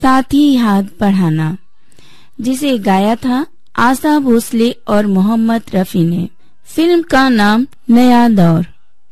साथ ही हाथ बढ़ाना, जिसे गाया था आशा भोसले और मोहम्मद रफी ने। फिल्म का नाम नया दौर।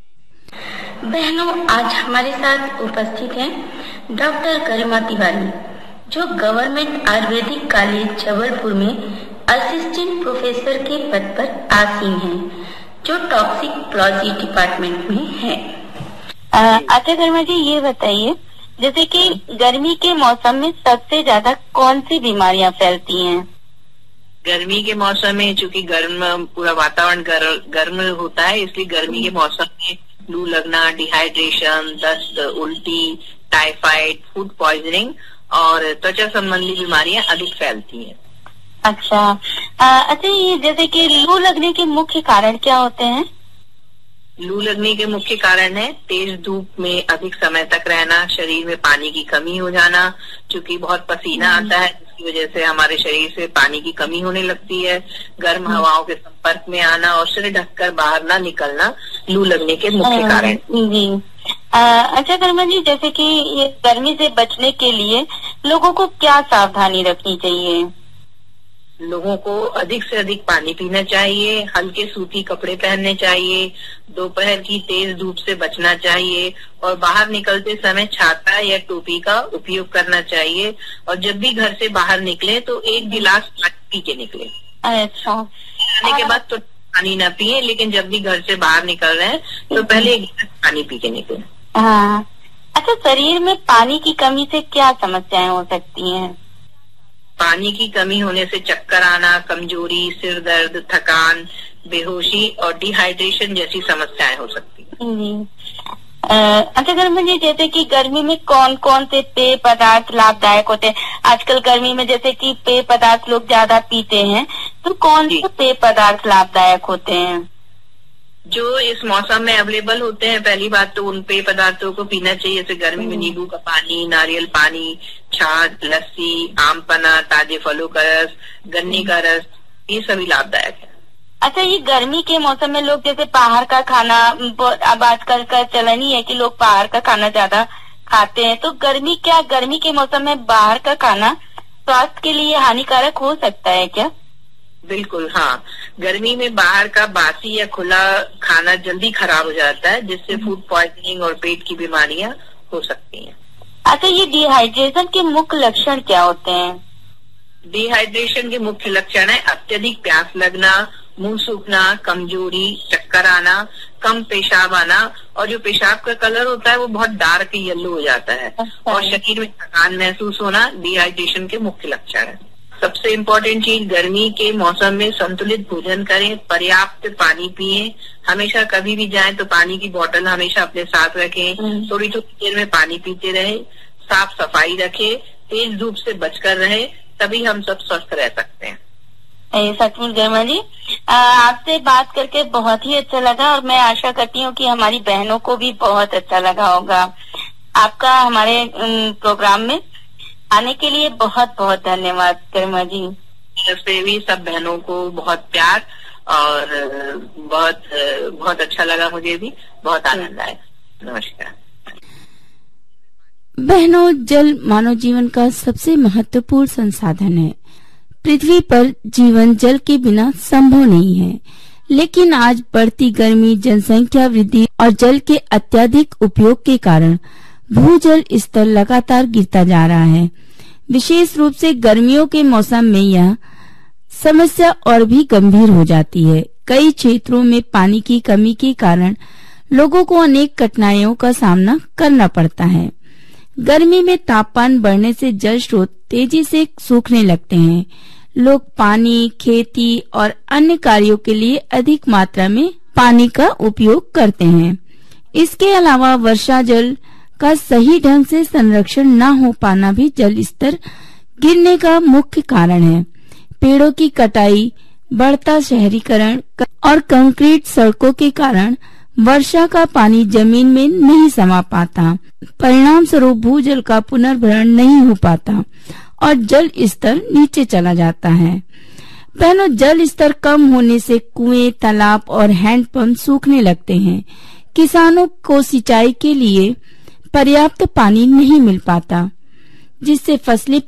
बहनों, आज हमारे साथ उपस्थित हैं डॉक्टर गरिमा तिवारी, जो गवर्नमेंट आयुर्वेदिक कॉलेज जबलपुर में असिस्टेंट प्रोफेसर के पद पर आसीन हैं, जो टॉक्सिकोलॉजी डिपार्टमेंट में है। अच्छा गरिमा जी, ये बताइए, जैसे कि गर्मी के मौसम में सबसे ज्यादा कौन सी बीमारियां फैलती हैं? गर्मी के मौसम में चूंकि पूरा वातावरण गर्म होता है, इसलिए गर्मी के मौसम में लू लगना, डिहाइड्रेशन, दस्त, उल्टी, टाइफाइड, फूड पॉइजनिंग और त्वचा संबंधी बीमारियां अधिक फैलती हैं। अच्छा, ये जैसे कि लू लगने के मुख्य कारण क्या होते हैं? लू लगने के मुख्य कारण है तेज धूप में अधिक समय तक रहना, शरीर में पानी की कमी हो जाना, क्योंकि बहुत पसीना आता है, जिसकी वजह से हमारे शरीर से पानी की कमी होने लगती है, गर्म हवाओं के संपर्क में आना और सिर ढककर बाहर ना निकलना लू लगने के मुख्य कारण। जी। अच्छा गरिमा जी, जैसे कि ये गर्मी से बचने के लिए लोगों को क्या सावधानी रखनी चाहिए? लोगों को अधिक से अधिक पानी पीना चाहिए, हल्के सूती कपड़े पहनने चाहिए, दोपहर की तेज धूप से बचना चाहिए और बाहर निकलते समय छाता या टोपी का उपयोग करना चाहिए। और जब भी घर से बाहर निकले तो एक गिलास पानी पी के निकले। अच्छा, आने के बाद तो पानी ना पिए, लेकिन जब भी घर से बाहर निकल रहे हैं तो पहले एक गिलास पानी पी के निकले। हाँ। अच्छा, शरीर में पानी की कमी से क्या समस्याएं हो सकती हैं? पानी की कमी होने से चक्कर आना, कमजोरी, सिर दर्द, थकान, बेहोशी और डिहाइड्रेशन जैसी समस्याएं हो सकती हैं। अच्छा गरिमा जी, जैसे कि गर्मी में कौन कौन से पेय पदार्थ लाभदायक होते हैं? आजकल गर्मी में जैसे कि पेय पदार्थ लोग ज्यादा पीते हैं, तो कौन से पेय पदार्थ लाभदायक होते हैं? जो इस मौसम में अवेलेबल होते हैं, पहली बात तो उन पेय पदार्थों को पीना चाहिए, जैसे गर्मी में नींबू का पानी, नारियल पानी, छाछ, लस्सी, आम पन्ना, ताजे फलों का रस, गन्ने का रस, ये सभी लाभदायक है। अच्छा, ये गर्मी के मौसम में लोग जैसे बाहर का खाना, अब आजकल का चलन ही है कि लोग बाहर का खाना ज्यादा खाते हैं, तो गर्मी के मौसम में बाहर का खाना स्वास्थ्य के लिए हानिकारक हो सकता है क्या? बिल्कुल, हाँ। गर्मी में बाहर का बासी या खुला खाना जल्दी खराब हो जाता है, जिससे फूड पॉइजनिंग और पेट की बीमारियां हो सकती हैं। अच्छा, ये डिहाइड्रेशन के मुख्य लक्षण क्या होते हैं? डिहाइड्रेशन के मुख्य लक्षण है अत्यधिक प्यास लगना, मुंह सूखना, कमजोरी, चक्कर आना, कम पेशाब आना और जो पेशाब का कलर होता है वो बहुत डार्क येलो हो जाता है और शरीर में थकान महसूस होना डिहाइड्रेशन के मुख्य लक्षण है। सबसे इम्पोर्टेंट चीज, गर्मी के मौसम में संतुलित भोजन करें, पर्याप्त पानी पिएं, हमेशा कभी भी जाएं तो पानी की बोतल हमेशा अपने साथ रखें, थोड़ी थोड़ी देर में पानी पीते रहे, साफ सफाई रखें, तेज धूप से बचकर रहे, तभी हम सब स्वस्थ रह सकते हैं। सचमुच गरिमा जी, आपसे बात करके बहुत ही अच्छा लगा और मैं आशा करती हूँ कि हमारी बहनों को भी बहुत अच्छा लगा होगा। आपका हमारे प्रोग्राम में आने के लिए बहुत बहुत धन्यवाद गरिमा जी। से भी सब बहनों को बहुत प्यार और बहुत बहुत अच्छा लगा, मुझे भी बहुत आनंद आया। नमस्कार। बहनों, जल मानव जीवन का सबसे महत्वपूर्ण संसाधन है। पृथ्वी पर जीवन जल के बिना संभव नहीं है, लेकिन आज बढ़ती गर्मी, जनसंख्या वृद्धि और जल के अत्यधिक उपयोग के कारण भूजल स्तर लगातार गिरता जा रहा है। विशेष रूप से गर्मियों के मौसम में यह समस्या और भी गंभीर हो जाती है। कई क्षेत्रों में पानी की कमी के कारण लोगों को अनेक कठिनाइयों का सामना करना पड़ता है। गर्मी में तापमान बढ़ने से जल स्रोत तेजी से सूखने लगते हैं। लोग पानी, खेती और अन्य कार्यों के लिए अधिक मात्रा में पानी का उपयोग करते हैं। इसके अलावा वर्षा जल का सही ढंग से संरक्षण न हो पाना भी जल स्तर गिरने का मुख्य कारण है। पेड़ों की कटाई, बढ़ता शहरीकरण और कंक्रीट सड़कों के कारण वर्षा का पानी जमीन में नहीं समा पाता। परिणाम स्वरूप भूजल का पुनर्भरण नहीं हो पाता और जल स्तर नीचे चला जाता है। बहनों, जल स्तर कम होने से कुएं, तालाब और हैंडपंप सूखने लगते हैं। किसानों को सिंचाई के लिए पर्याप्त पानी नहीं मिल पाता। जिससे फसलें